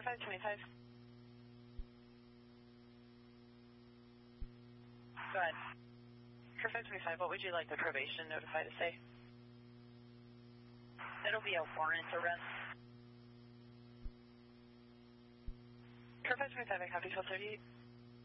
Car 525. Go ahead. Car 525, what would you like the probation notified to say? It'll be a warrant arrest. Car 525, I copy 1238.